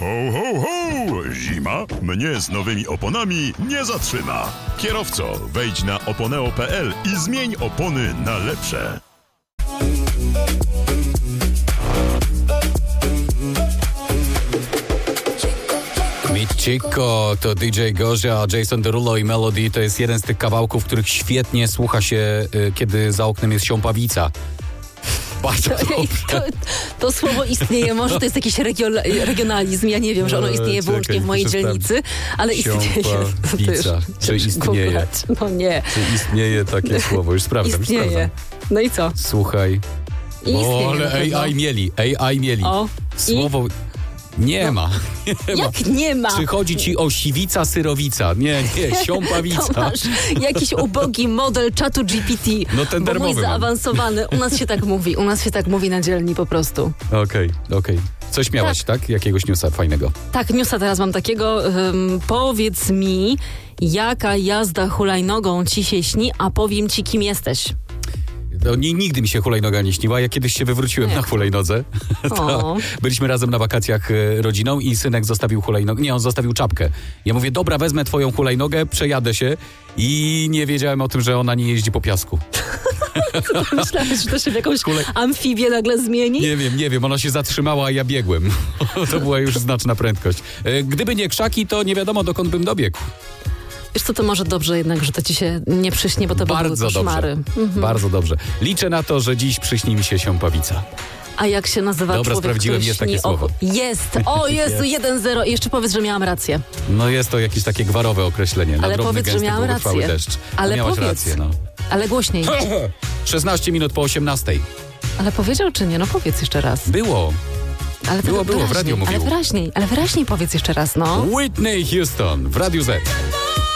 Ho, ho, ho! Zima mnie z nowymi oponami nie zatrzyma. Kierowco, wejdź na oponeo.pl i zmień opony na lepsze. Chico to DJ Gorzia, Jason Derulo i Melody to jest jeden z tych kawałków, których świetnie słucha się, kiedy za oknem jest siąpawica. Bardzo dobrze. To słowo istnieje, może to jest jakiś regionalizm, ja nie wiem, że ono istnieje wyłącznie w mojej dzielnicy, ale istnieje. Siąpawica, czy istnieje? No nie. Czy istnieje takie słowo? Już sprawdzam. Istnieje. No i co? Słuchaj. Istnieje. Ale AI mieli. O, słowo... Nie ma. Jak nie ma? Czy chodzi ci o siwica, syrowica? Nie, siąpawica. To masz jakiś ubogi model czatu GPT. No ten bo darmowy mój zaawansowany. U nas się tak mówi na dzielni po prostu. Okej. Coś miałaś, tak? Jakiegoś newsa fajnego. Tak, newsa teraz mam takiego. Powiedz mi, jaka jazda hulajnogą ci się śni, a powiem ci, kim jesteś. No, nigdy mi się hulajnoga nie śniła. Ja kiedyś się wywróciłem na hulajnodze. Byliśmy razem na wakacjach rodziną i synek zostawił hulajnogę. Nie, on zostawił czapkę. Ja mówię, dobra, wezmę twoją hulajnogę, przejadę się i nie wiedziałem o tym, że ona nie jeździ po piasku. Myślałeś, że to się w jakąś amfibię nagle zmieni? Nie wiem. Ona się zatrzymała, a ja biegłem. To była już znaczna prędkość. Gdyby nie krzaki, to nie wiadomo, dokąd bym dobiegł. Wiesz co, to może dobrze jednak, że to ci się nie przyśnie, bo to były koszmary. Bardzo dobrze. Liczę na to, że dziś przyśni mi się siąpawica. A jak się nazywa człowiek, sprawdziłem, który jest takie słowo. Jest! O Jezu, 1-0. I jeszcze powiedz, że miałam rację. No jest to jakieś takie gwarowe określenie. Ale powiedz, że miałam rację. Deszcz. Ale miałaś powiedz. rację, no. Ale głośniej. 16 minut po 18. Ale powiedział czy nie? No powiedz jeszcze raz. Było. Ale było, w radiu mówił. Ale wyraźniej powiedz jeszcze raz, no. Whitney Houston w Radiu Z.